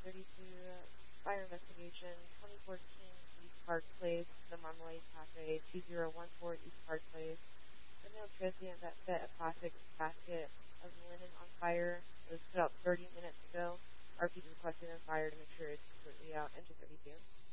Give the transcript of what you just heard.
Fire investigation, 2014 East Park Place, the Marmalade Cafe, 2014 East Park Place. The male transient that set a plastic basket of linen on fire was put out 30 minutes ago. RPD requested a fire to make sure it's completely out. Enter 32.